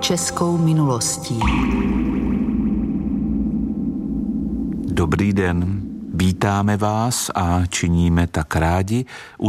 českou minulostí. Dobrý den, vítáme vás a činíme tak rádi u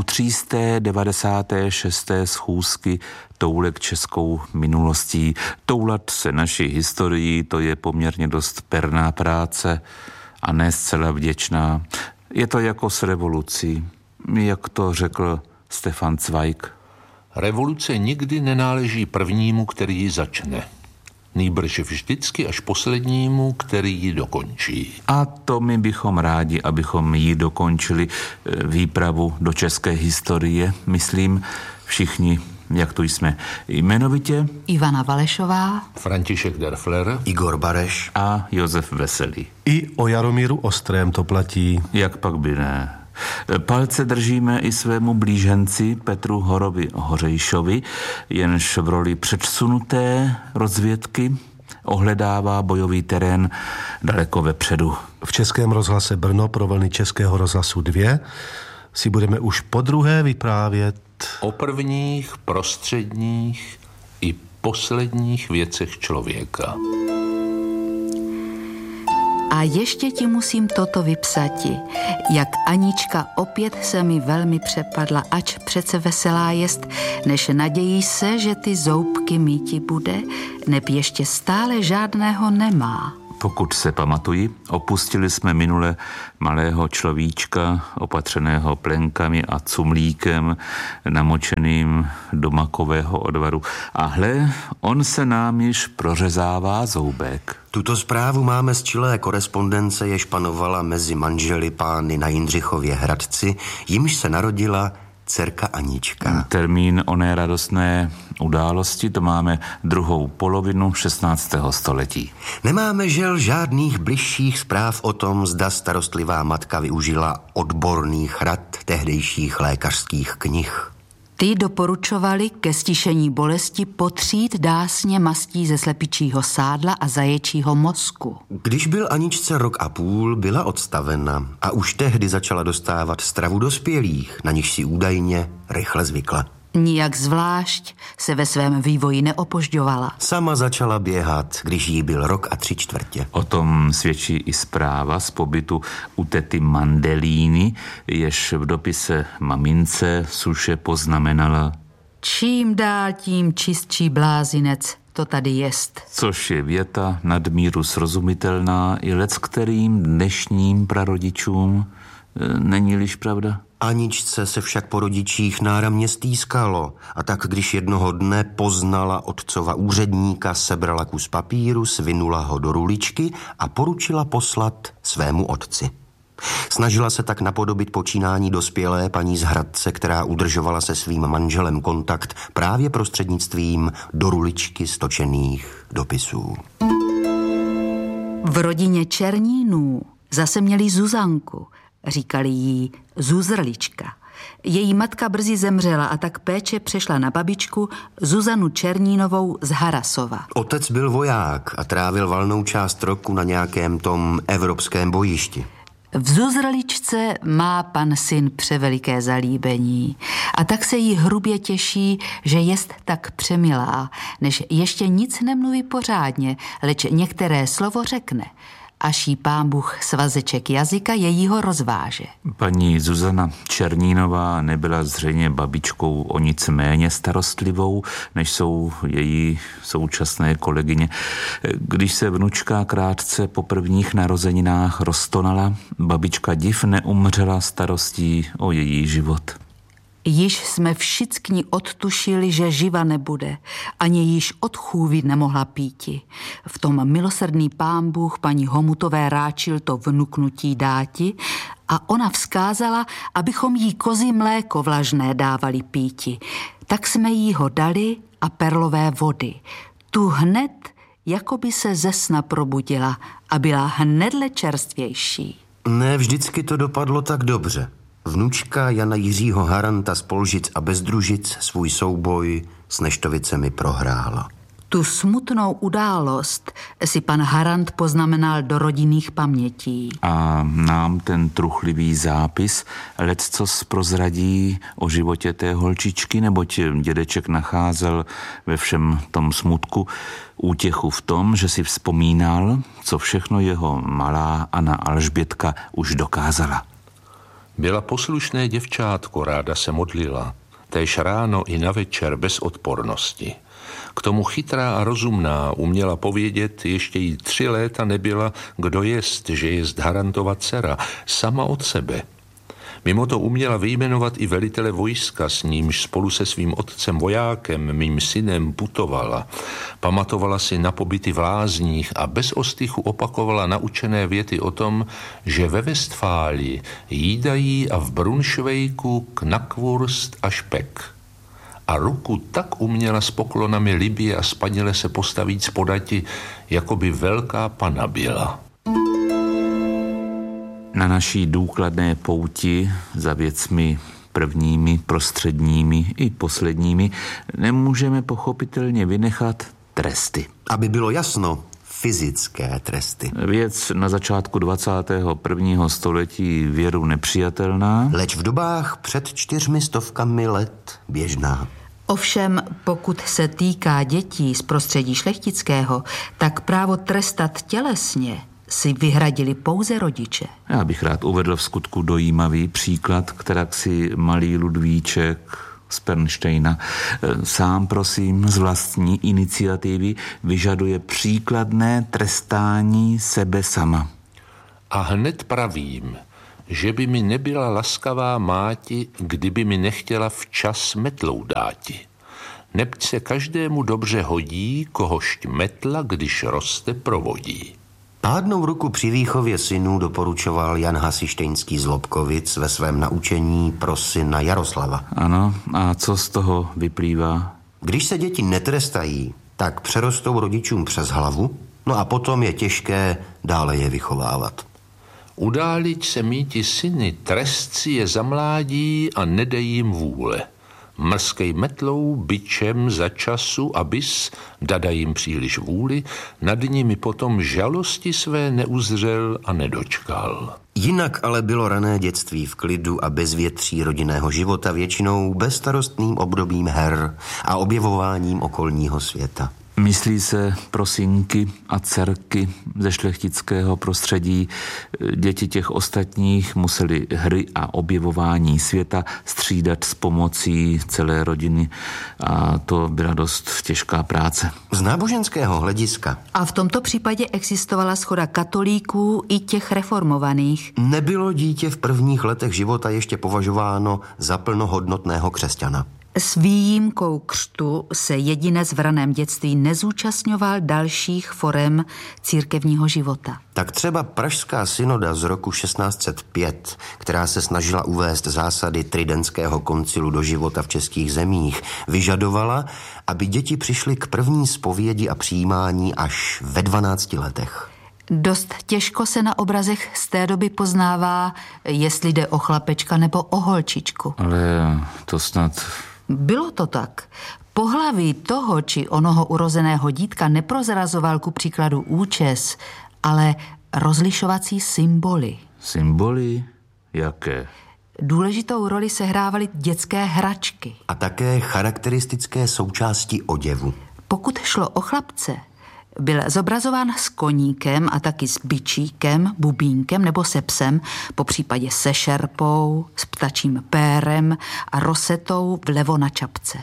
396. schůzky Toulek českou minulostí. Toulat se naší historií, to je poměrně dost perná práce a ne zcela vděčná. Je to jako s revolucí, jak to řekl Stefan Zweig. Revoluce nikdy nenáleží prvnímu, který ji začne. Nýbrž vždycky až poslednímu, který ji dokončí. A to my bychom rádi, abychom ji dokončili výpravu do české historie, myslím, všichni, jak tu jsme. Jmenovitě Ivana Valešová, František Derfler, Igor Bareš a Josef Veselý. I o Jaromíru Ostrém to platí. Jak pak by ne? Palce držíme i svému blíženci Petru Horovi Hořejšovi, jenž v roli předsunuté rozvědky ohledává bojový terén daleko vepředu. V Českém rozhlase Brno pro vlny Českého rozhlasu 2 si budeme už podruhé vyprávět o prvních, prostředních i posledních věcech člověka. A ještě ti musím toto vypsati, jak Anička opět se mi velmi přepadla, ač přece veselá jest, než nadějí se, že ty zoubky míti bude, neb ještě stále žádného nemá. Pokud se pamatuji, opustili jsme minule malého človíčka, opatřeného plenkami a cumlíkem, namočeným do makového odvaru. A hle, on se nám již prořezává zoubek. Tuto zprávu máme z čilé korespondence, jež panovala mezi manželi pány na Jindřichově Hradci, jimž se narodila dcerka Anička. Termín oné radostné události, to máme druhou polovinu 16. století. Nemáme žel žádných bližších zpráv o tom, zda starostlivá matka využila odborných rad tehdejších lékařských knih. Ty doporučovali ke stišení bolesti potřít dásně mastí ze slepičího sádla a zaječího mozku. Když byl Aničce 1,5 roku, byla odstavena a už tehdy začala dostávat stravu dospělých, na niž si údajně rychle zvykla. Nijak zvlášť se ve svém vývoji neopožďovala. Sama začala běhat, když jí byl 1 rok a 3/4. O tom svědčí i zpráva z pobytu u tety Mandelíny, jež v dopise mamince suše poznamenala: Čím dál tím čistší blázinec to tady jest. Což je věta nadmíru srozumitelná i leckterým dnešním prarodičům. Není-liž pravda? Aničce se však po rodičích náramně stýskalo a tak, když jednoho dne poznala otcova úředníka, sebrala kus papíru, svinula ho do ruličky a poručila poslat svému otci. Snažila se tak napodobit počínání dospělé paní z Hradce, která udržovala se svým manželem kontakt právě prostřednictvím do ruličky stočených dopisů. V rodině Černínů zase měli Zuzanku, říkali jí Zuzrlička. Její matka brzy zemřela a tak péče přešla na babičku Zuzanu Černínovou z Harasova. Otec byl voják a trávil valnou část roku na nějakém tom evropském bojišti. V Zuzrličce má pan syn převeliké zalíbení a tak se jí hrubě těší, že jest tak přemilá, než ještě nic nemluví pořádně, leč některé slovo řekne, až jí pán Bůh svazeček jazyka jejího rozváže. Paní Zuzana Černínová nebyla zřejmě babičkou o nic méně starostlivou, než jsou její současné kolegyně. Když se vnučka krátce po prvních narozeninách roztonala, babička div neumřela starostí o její život. Již jsme všichni odtušili, že živa nebude, ani již odchůvit nemohla píti. V tom milosrdný pán Bůh paní Homutové ráčil to vnuknutí dáti a ona vzkázala, abychom jí kozí mléko vlažné dávali píti. Tak jsme jí ho dali a perlové vody. Tu hned, jako by se ze sna probudila a byla hnedle čerstvější. Ne vždycky to dopadlo tak dobře. Vnučka Jana Jiřího Haranta z Polžic a Bezdružic svůj souboj s neštovicemi prohrála. Tu smutnou událost si pan Harant poznamenal do rodinných pamětí. A nám ten truchlivý zápis leccos prozradí o životě té holčičky, neboť dědeček nacházel ve všem tom smutku útěchu v tom, že si vzpomínal, co všechno jeho malá Anna Alžbětka už dokázala. Byla poslušné děvčátko, ráda se modlila, též ráno i na večer bez odpornosti. K tomu chytrá a rozumná, uměla povědět, ještě jí 3 léta nebyla, kdo jest, že jest Harantova dcera, sama od sebe. Mimo to uměla vyjmenovat i velitele vojska, s nímž spolu se svým otcem vojákem, mým synem, putovala. Pamatovala si na pobyty v lázních a bez ostychu opakovala naučené věty o tom, že ve Westfálii jídají a v Brunšvejku knackwurst a špek. A ruku tak uměla s poklonami libě a spanile se postavit spodati, jako by velká pana byla. Na naší důkladné pouti za věcmi prvními, prostředními i posledními nemůžeme pochopitelně vynechat tresty. Aby bylo jasno, fyzické tresty. Věc na začátku 21. století věru nepřijatelná, Leč v dobách před 400 let běžná. Ovšem, pokud se týká dětí z prostředí šlechtického, tak právo trestat tělesně si vyhradili pouze rodiče. Já bych rád uvedl v skutku dojímavý příklad, kterak si malý Ludvíček z Pernštejna sám, prosím, z vlastní iniciativy vyžaduje příkladné trestání sebe sama. A hned pravím, že by mi nebyla laskavá máti, kdyby mi nechtěla včas metlou dáti. Neb se každému dobře hodí, kohož metla, když roste, provodí. Pádnou ruku při výchově synů doporučoval Jan Hasištejnský z Lobkovic ve svém naučení pro syna Jaroslava. Ano, a co z toho vyplývá? Když se děti netrestají, tak přerostou rodičům přes hlavu, no a potom je těžké dále je vychovávat. Událiť se míti syny, trestci je zamládí a nedej jim vůle. Mrskej metlou, bičem za času, abys, dada jim příliš vůli, nad nimi potom žalosti své neuzřel a nedočkal. Jinak ale bylo rané dětství v klidu a bezvětří rodinného života většinou bezstarostným obdobím her a objevováním okolního světa. Myslí se pro synky a dcerky ze šlechtického prostředí. Děti těch ostatních museli hry a objevování světa střídat s pomocí celé rodiny a to byla dost těžká práce. Z náboženského hlediska. A v tomto případě existovala shoda katolíků i těch reformovaných. Nebylo dítě v prvních letech života ještě považováno za plnohodnotného křesťana. S výjimkou křtu se jedinec v raném dětství nezúčastňoval dalších forem církevního života. Tak třeba pražská synoda z roku 1605, která se snažila uvést zásady Tridentského koncilu do života v českých zemích, vyžadovala, aby děti přišly k první zpovědi a přijímání až ve 12 letech. Dost těžko se na obrazech z té doby poznává, jestli jde o chlapečka nebo o holčičku. Ale to snad... Bylo to tak. Pohlaví toho či onoho urozeného dítka neprozrazoval ku příkladu účes, ale rozlišovací symboly. Symboly? Jaké? Důležitou roli sehrávaly dětské hračky. A také charakteristické součásti oděvu. Pokud šlo o chlapce, byl zobrazován s koníkem a taky s bičíkem, bubínkem nebo se psem, popřípadě se šerpou, s ptačím pérem a rosetou vlevo na čapce.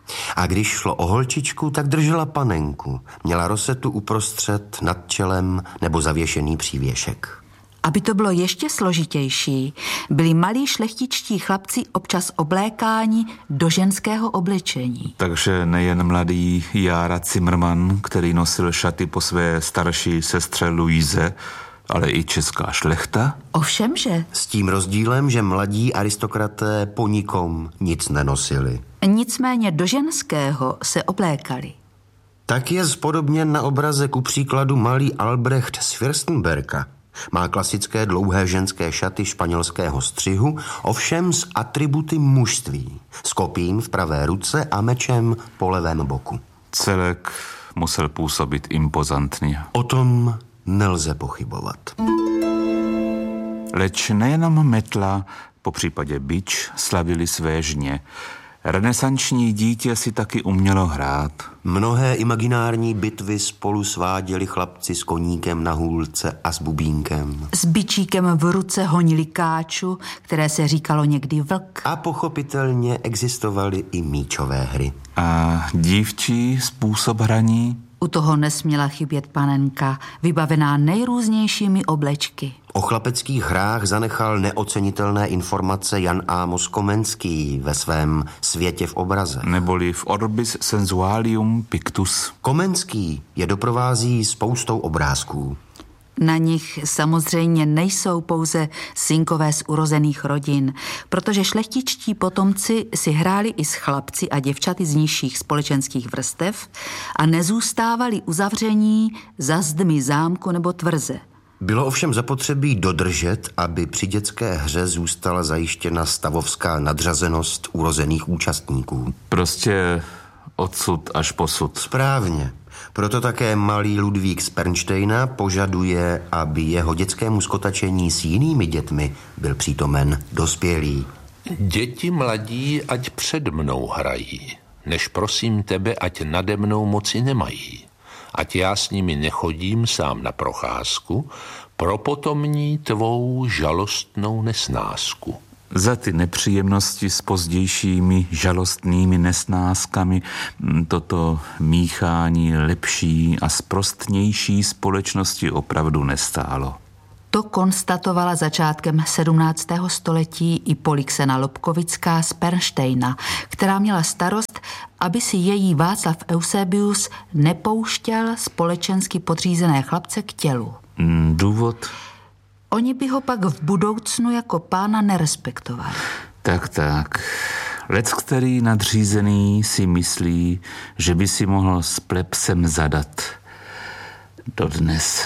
A když šlo o holčičku, tak držela panenku. Měla rosetu uprostřed, nad čelem nebo zavěšený přívěšek. Aby to bylo ještě složitější, byli malí šlechtičtí chlapci občas oblékáni do ženského oblečení. Takže nejen mladý Jára Zimmermann, který nosil šaty po své starší sestře Luise, ale i česká šlechta? Ovšemže. S tím rozdílem, že mladí aristokraté po nikom nic nenosili. Nicméně do ženského se oblékali. Tak je spodobněn na obraze ku příkladu malý Albrecht z Fürstenberga. Má klasické dlouhé ženské šaty španělského střihu, ovšem s atributy mužství. S kopím v pravé ruce a mečem po levém boku. Celek musel působit impozantně. O tom nelze pochybovat. Leč nejenom metla, popřípadě bič, slavili své žně. Renesanční dítě si taky umělo hrát. Mnohé imaginární bitvy spolu sváděli chlapci s koníkem na hůlce a s bubínkem. S bičíkem v ruce honili káču, které se říkalo někdy vlk. A pochopitelně existovaly i míčové hry. A dívčí způsob hraní? U toho nesměla chybět panenka, vybavená nejrůznějšími oblečky. O chlapeckých hrách zanechal neocenitelné informace Jan Amos Komenský ve svém Světě v obraze. Neboli v Orbis Sensualium Pictus. Komenský je doprovází spoustou obrázků. Na nich samozřejmě nejsou pouze synkové z urozených rodin, protože šlechtičtí potomci si hráli i s chlapci a děvčaty z nižších společenských vrstev a nezůstávali uzavření za zdmi zámku nebo tvrze. Bylo ovšem zapotřebí dodržet, aby při dětské hře zůstala zajištěna stavovská nadřazenost urozených účastníků. Prostě odsud až posud. Správně. Proto také malý Ludvík z Pernštejna požaduje, aby jeho dětskému skotačení s jinými dětmi byl přítomen dospělý. Děti mladí, ať před mnou hrají, než prosím tebe, ať nade mnou moci nemají. Ať já s nimi nechodím sám na procházku, pro potomní tvou žalostnou nesnásku. Za ty nepříjemnosti s pozdějšími žalostnými nesnáskami toto míchání lepší a sprostnější společnosti opravdu nestálo. To konstatovala začátkem 17. století i Polixena Lobkovická z Pernštejna, která měla starost, aby si její Václav Eusebius nepouštěl společensky podřízené chlapce k tělu. Důvod? Oni by ho pak v budoucnu jako pána nerespektovali. Tak. Leckterý nadřízený si myslí, že by si mohl s plebsem zadat. Dodnes.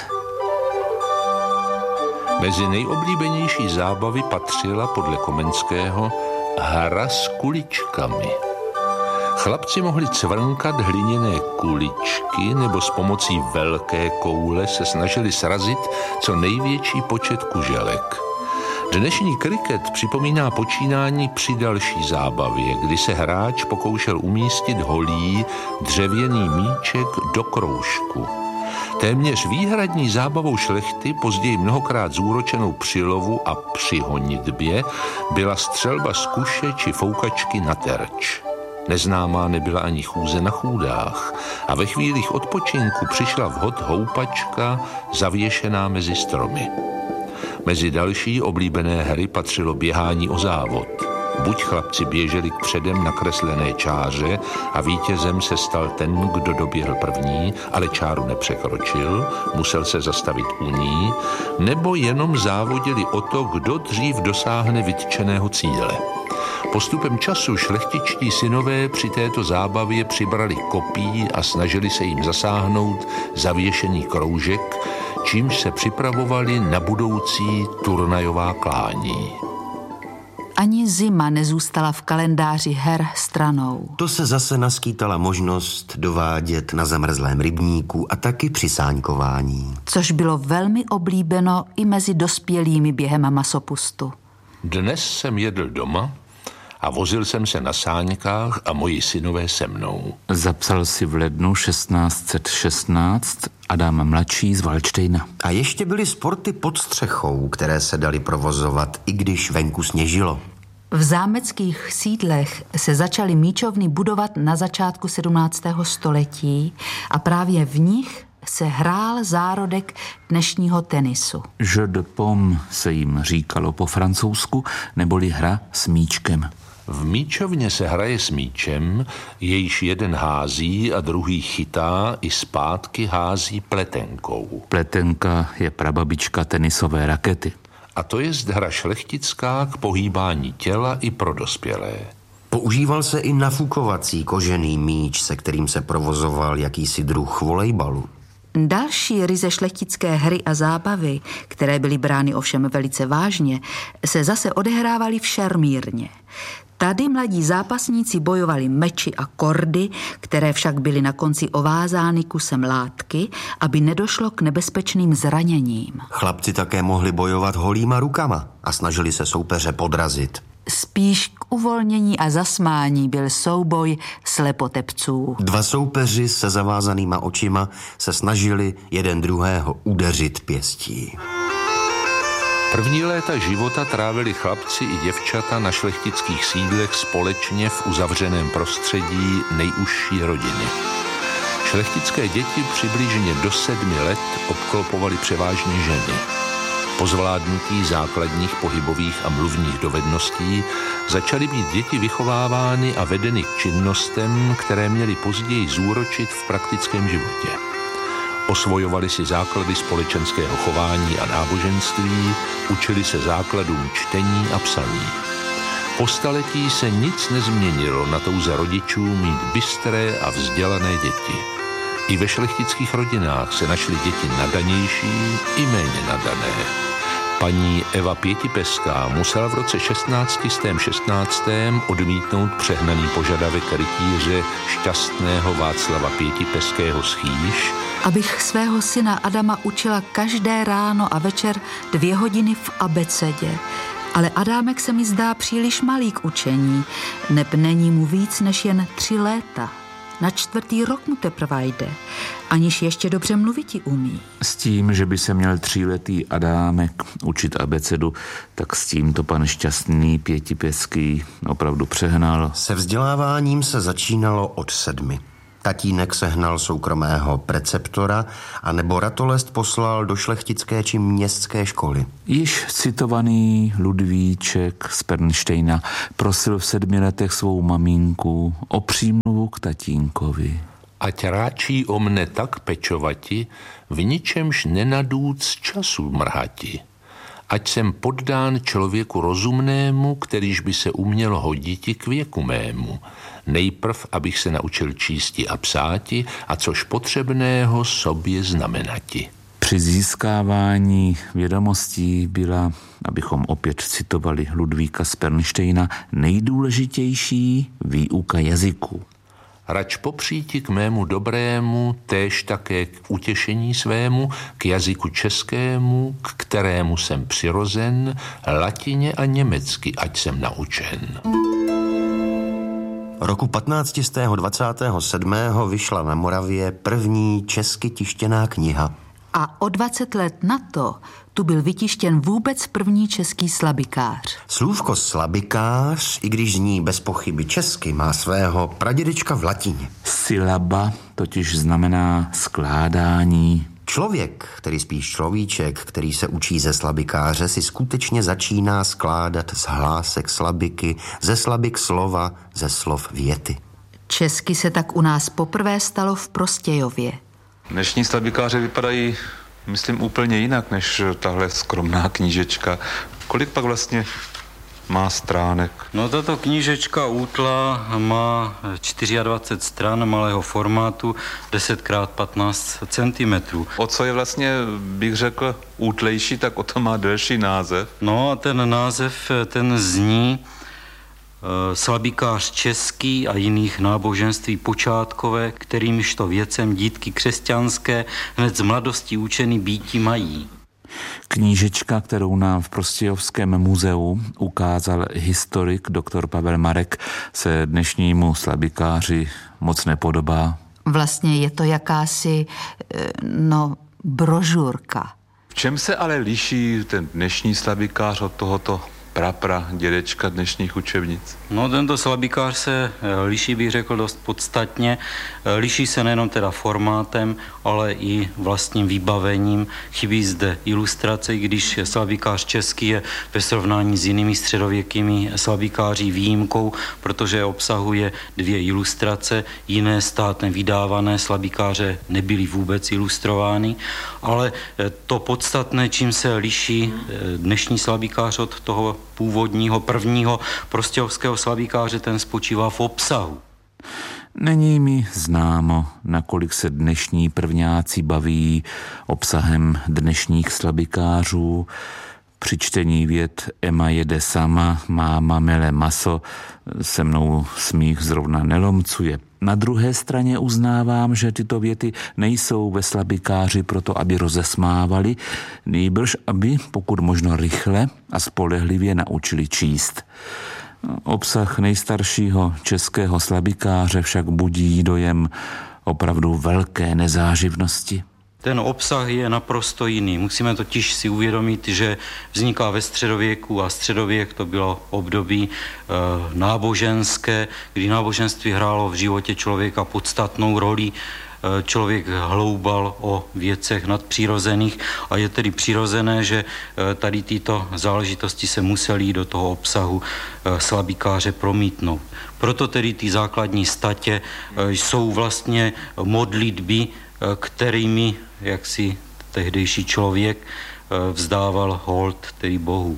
Mezi nejoblíbenější zábavy patřila podle Komenského hra s kuličkami. Chlapci mohli cvrnkat hliněné kuličky nebo s pomocí velké koule se snažili srazit co největší počet kuželek. Dnešní kriket připomíná počínání při další zábavě, kdy se hráč pokoušel umístit holý dřevěný míček do kroužku. Téměř výhradní zábavou šlechty, později mnohokrát zúročenou při lovu a při honitbě, byla střelba z kuše či foukačky na terč. Neznámá nebyla ani chůze na chůdách a ve chvílích odpočinku přišla vhod houpačka zavěšená mezi stromy. Mezi další oblíbené hry patřilo běhání o závod. Buď chlapci běželi k předem nakreslené čáře a vítězem se stal ten, kdo doběhl první, ale čáru nepřekročil, musel se zastavit u ní, nebo jenom závodili o to, kdo dřív dosáhne vytčeného cíle. Postupem času šlechtičtí synové při této zábavě přibrali kopí a snažili se jim zasáhnout zavěšený kroužek, čímž se připravovali na budoucí turnajová klání. Ani zima nezůstala v kalendáři her stranou. To se zase naskýtala možnost dovádět na zamrzlém rybníku a taky při sáňkování. Což bylo velmi oblíbeno i mezi dospělými během masopustu. Dnes jsem jedl doma a vozil jsem se na sáňkách a moji synové se mnou. Zapsal si v lednu 1616 Adam mladší z Valdštejna. A ještě byly sporty pod střechou, které se daly provozovat, i když venku sněžilo. V zámeckých sídlech se začaly míčovny budovat na začátku 17. století a právě v nich se hrál zárodek dnešního tenisu. Jeu de paume se jim říkalo po francouzsku, neboli hra s míčkem. V míčovně se hraje s míčem, jejíž jeden hází a druhý chytá i zpátky hází pletenkou. Pletenka je prababička tenisové rakety. A to je hra šlechtická k pohýbání těla i pro dospělé. Používal se i nafukovací kožený míč, se kterým se provozoval jakýsi druh volejbalu. Další ryze šlechtické hry a zábavy, které byly brány ovšem velice vážně, se zase odehrávaly v šermírně. Tady mladí zápasníci bojovali meči a kordy, které však byly na konci ovázány kusem látky, aby nedošlo k nebezpečným zraněním. Chlapci také mohli bojovat holýma rukama a snažili se soupeře podrazit. Spíš k uvolnění a zasmání byl souboj slepotepců. Dva soupeři se zavázanýma očima se snažili jeden druhého udeřit pěstí. První léta života trávili chlapci i děvčata na šlechtických sídlech společně v uzavřeném prostředí nejužší rodiny. Šlechtické děti přibližně do 7 let obklopovaly převážně ženy. Po zvládnutí základních pohybových a mluvních dovedností začaly být děti vychovávány a vedeny k činnostem, které měly později zúročit v praktickém životě. Osvojovali si základy společenského chování a náboženství, učili se základům čtení a psaní. Po staletí se nic nezměnilo na touze rodičů mít bystré a vzdělané děti. I ve šlechtických rodinách se našly děti nadanější i méně nadané. Paní Eva Pětipeská musela v roce 1616 odmítnout přehnaný požadavek rytíře šťastného Václava Pětipeského z Chýš, abych svého syna Adama učila každé ráno a večer 2 hodiny v abecedě. Ale Adámek se mi zdá příliš malý k učení, neb není mu víc než jen 3 léta. Na 4. rok mu teprve jde, aniž ještě dobře mluviti umí. S tím, že by se měl 3letý Adámek učit abecedu, tak s tím to pan šťastný Pětipeský opravdu přehnal. Se vzděláváním se začínalo od 7. Tatínek sehnal soukromého preceptora a nebo ratolest poslal do šlechtické či městské školy. Již citovaný Ludvíček z Pernštejna prosil v 7 letech svou maminku o přímluvu k tatínkovi. Ať ráčí o mne tak pečovati, v ničemž nenadúc času mrhati. Ať jsem poddán člověku rozumnému, kterýž by se uměl hoditi k věku mému. Nejprv, abych se naučil čísti a psáti, a což potřebného sobě znamenati. Při získávání vědomostí byla, abychom opět citovali Ludvíka z Pernštejna, nejdůležitější výuka jazyku. Rač popříti k mému dobrému, též také k utěšení svému, k jazyku českému, k kterému jsem přirozen, latině a německy, ať jsem naučen. Roku 1527. vyšla na Moravě první česky tištěná kniha. A o 20 let na to tu byl vytištěn vůbec první český slabikář. Slůvko slabikář, i když zní bez pochyby česky, má svého pradědečka v latině. Silaba totiž znamená skládání. Člověk, tedy spíš človíček, který se učí ze slabikáře, si skutečně začíná skládat z hlásek slabiky, ze slabik slova, ze slov věty. Česky se tak u nás poprvé stalo v Prostějově. Dnešní slabikáře vypadají, myslím, úplně jinak než tahle skromná knížečka. Kolik pak vlastně má stránek? No tato knížečka útla má 24 stran malého formátu, 10x15 cm. O co je vlastně, bych řekl, útlejší, tak o to má delší název. No a ten název, ten zní Slabikář český a jiných náboženství počátkové, kterýmž to věcem dítky křesťanské hned z mladosti učený býti mají. Knížečka, kterou nám v Prostějovském muzeu ukázal historik dr. Pavel Marek, se dnešnímu slabikáři moc nepodobá. Vlastně je to jakási, brožurka. V čem se ale liší ten dnešní slabikář od tohoto dědečka dnešních učebnic? No, tento slabikář se liší, bych řekl, dost podstatně. Liší se nejenom teda formátem, ale i vlastním vybavením. Chybí zde ilustrace, když slabikář český je ve srovnání s jinými středověkými slabikáři výjimkou, protože obsahuje 2 ilustrace. Jiné státně vydávané slabikáře nebyly vůbec ilustrovány, ale to podstatné, čím se liší dnešní slabikář od toho původního prvního prostějovského slabikáře, ten spočívá v obsahu. Není mi známo, nakolik se dnešní prvňáci baví obsahem dnešních slabikářů. Při čtení vět Ema jede sama, máma mele maso se mnou smích zrovna nelomcuje. Na druhé straně uznávám, že tyto věty nejsou ve slabikáři proto, aby rozesmávali, nýbrž aby, pokud možno rychle a spolehlivě naučili číst. Obsah nejstaršího českého slabikáře však budí dojem opravdu velké nezáživnosti. Ten obsah je naprosto jiný. Musíme totiž si uvědomit, že vzniká ve středověku a středověk to bylo období náboženské, kdy náboženství hrálo v životě člověka podstatnou roli. Člověk hloubal o věcech nadpřirozených a je tedy přirozené, že tady tyto záležitosti se musely do toho obsahu slabikáře promítnout. Proto tedy ty základní statě jsou vlastně modlitby, kterými jaksi tehdejší člověk vzdával hold tedy Bohu.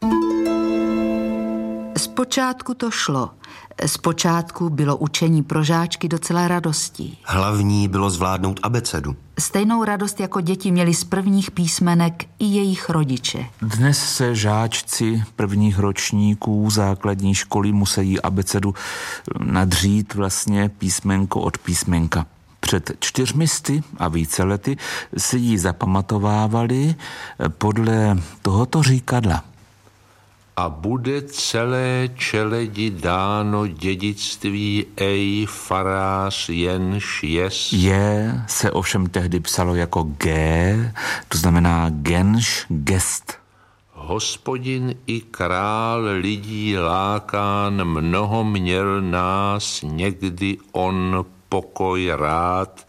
Zpočátku to šlo. Zpočátku bylo učení pro žáčky docela radostí. Hlavní bylo zvládnout abecedu. Stejnou radost jako děti měli z prvních písmenek i jejich rodiče. Dnes se žáčci prvních ročníků základní školy musí abecedu nadřít vlastně písmenko od písmenka. Před 400 a více lety si ji zapamatovávali podle tohoto říkadla. A bude celé čeledi dáno dědictví ej farář jenž jest. Je se ovšem tehdy psalo jako G, to znamená genš, gest. Hospodin i král lidí lákán mnoho měl nás, někdy on pokoj rád,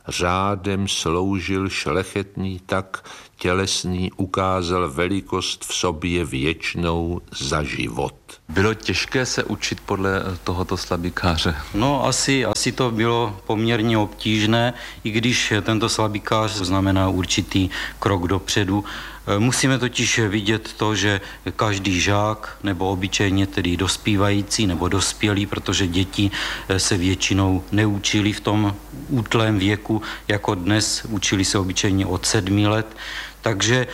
řádem sloužil šlechetný, tak tělesný ukázal velikost v sobě věčnou za život. Bylo těžké se učit podle tohoto slabikáře? No asi to bylo poměrně obtížné, i když tento slabikář znamená určitý krok dopředu. Musíme totiž vidět to, že každý žák, nebo obyčejně tedy dospívající nebo dospělí, protože děti se většinou neučili v tom útlém věku, jako dnes, učili se obyčejně od 7 let, takže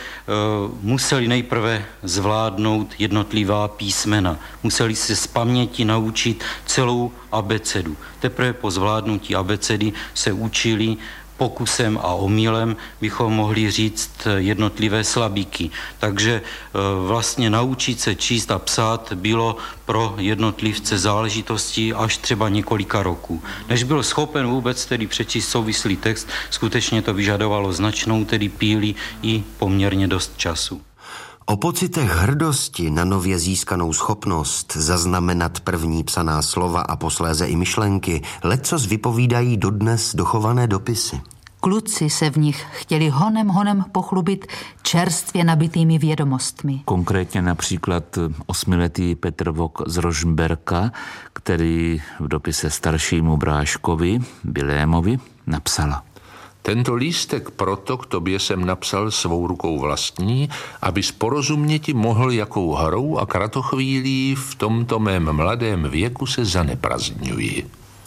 museli nejprve zvládnout jednotlivá písmena. Museli se z paměti naučit celou abecedu. Teprve po zvládnutí abecedy se učili pokusem a omylem, bychom mohli říct jednotlivé slabíky. Takže vlastně naučit se číst a psát bylo pro jednotlivce záležitostí až třeba několika roků. Než byl schopen vůbec tedy přečíst souvislý text, skutečně to vyžadovalo značnou tedy píli i poměrně dost času. O pocitech hrdosti na nově získanou schopnost zaznamenat první psaná slova a posléze i myšlenky leccos vypovídají dodnes dochované dopisy. Kluci se v nich chtěli honem pochlubit čerstvě nabitými vědomostmi. Konkrétně například 8letý Petr Vok z Rožmberka, který v dopise staršímu bráškovi, Bilémovi, napsala: Tento lístek proto k tobě jsem napsal svou rukou vlastní, abys porozuměti mohl, jakou hrou a kratochvílí v tomto mém mladém věku se zaneprazňuji.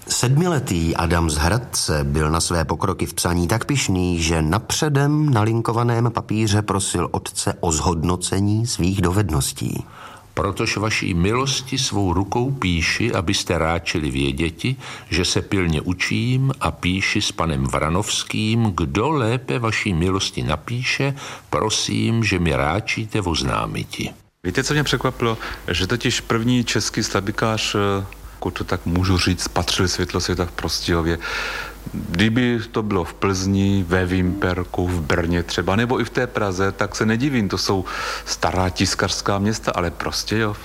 7letý Adam z Hradce byl na své pokroky v psaní tak pyšný, že na předem nalinkovaném papíře prosil otce o zhodnocení svých dovedností. Protož vaší milosti svou rukou píši, abyste ráčili věděti, že se pilně učím a píši s panem Vranovským, kdo lépe vaší milosti napíše, prosím, že mi ráčíte oznámiti. Víte, co mě překvapilo? Že totiž první český slabikář, pokud to tak můžu říct, spatřil světlo světa v Prostějově. Kdyby to bylo v Plzni, ve Vimperku, v Brně třeba, nebo i v té Praze, tak se nedivím, to jsou stará tiskařská města, ale Prostějov.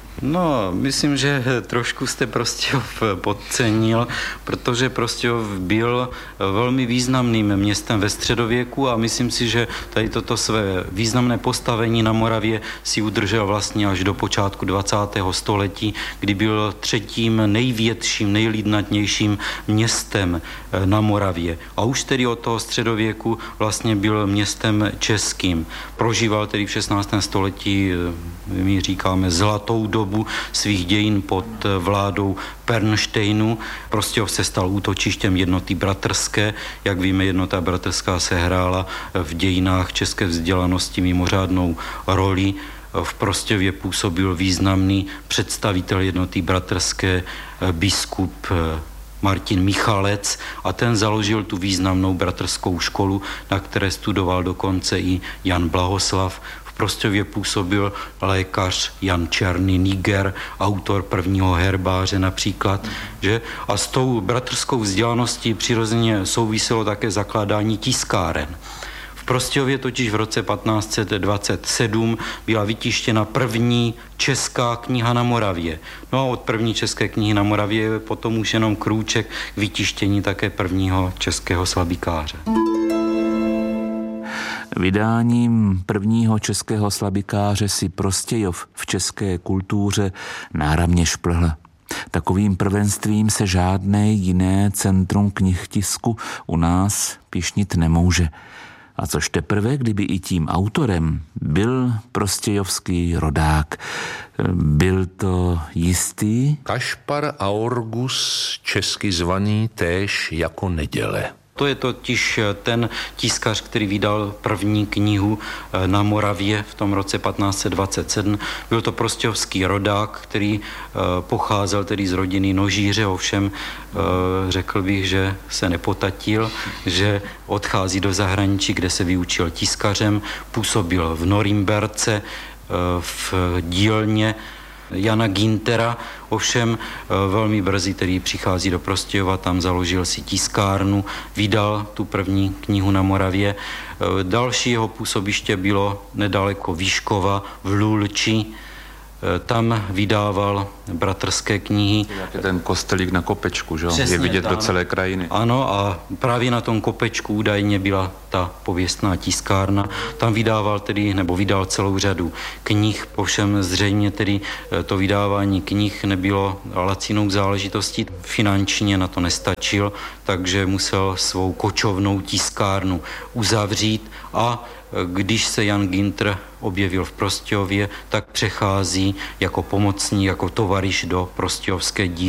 No, myslím, že trošku jste Prostějov podcenil, protože Prostějov byl velmi významným městem ve středověku a myslím si, že tady toto své významné postavení na Moravě si udržel vlastně až do počátku 20. století, kdy byl třetím největším, nejlidnatějším městem na Moravě. A už tedy od toho středověku vlastně byl městem českým. Prožíval tedy v 16. století, my říkáme, zlatou dobu. dobu svých dějin pod vládou Pernštějnu. Prostějov se stal útočištěm Jednoty bratrské. Jak víme, Jednota bratrská se hrála v dějinách české vzdělanosti mimořádnou roli. V Prostějově působil významný představitel Jednoty bratrské biskup Martin Michalec a ten založil tu významnou bratrskou školu, na které studoval dokonce i Jan Blahoslav. V Prostějově působil lékař Jan Černý Niger, autor prvního herbáře například. Že? A s tou bratrskou vzdělaností přirozeně souviselo také zakládání tiskáren. V Prostějově totiž v roce 1527 byla vytištěna první česká kniha na Moravě. No a od první české knihy na Moravě je potom už jenom krůček k vytištění také prvního českého slabikáře. Vydáním prvního českého slabikáře si Prostějov v české kultuře náramně šplhl. Takovým prvenstvím se žádné jiné centrum knihtisku u nás pyšnit nemůže. A což teprve, kdyby i tím autorem byl prostějovský rodák. Byl to jistý Kašpar Aorgus, česky zvaný též jako Neděle. To je totiž ten tiskař, který vydal první knihu na Moravě v tom roce 1527. Byl to prostějovský rodák, který pocházel tedy z rodiny nožíře, ovšem řekl bych, že se nepotatil, že odchází do zahraničí, kde se vyučil tiskařem, působil v Norimberce, v dílně Jana Gintera, ovšem velmi brzy, který přichází do Prostějova, tam založil si tiskárnu, vydal tu první knihu na Moravě. Další jeho působiště bylo nedaleko Výškova v Lulči. Tam vydával bratrské knihy. Jak je ten kostelík na kopečku, že? Přesně, je vidět ano. do celé krajiny. Ano, a právě na tom kopečku údajně byla ta pověstná tiskárna. Tam vydával tedy, nebo vydal celou řadu knih, ovšem zřejmě tedy to vydávání knih nebylo lacinou záležitostí. Finančně na to nestačil, takže musel svou kočovnou tiskárnu uzavřít a když se Jan Gintr objevil v Prostějově, tak přechází jako pomocník, jako tovaryš do prostějovské dílny.